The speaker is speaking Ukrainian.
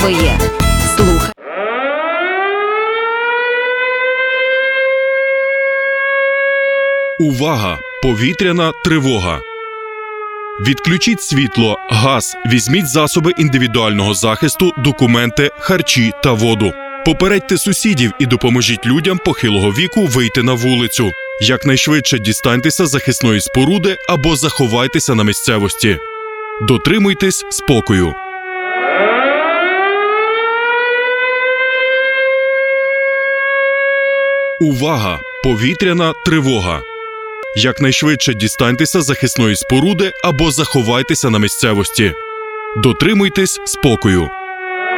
своє. Слухай. Увага! Повітряна тривога! Відключіть світло, газ, візьміть засоби індивідуального захисту, документи, харчі та воду. Попередьте сусідів і допоможіть людям похилого віку вийти на вулицю. Якнайшвидше дістаньтеся захисної споруди або заховайтеся на місцевості. Дотримуйтесь спокою. Увага! Повітряна тривога! Якнайшвидше дістаньтеся захисної споруди або заховайтеся на місцевості. Дотримуйтесь спокою.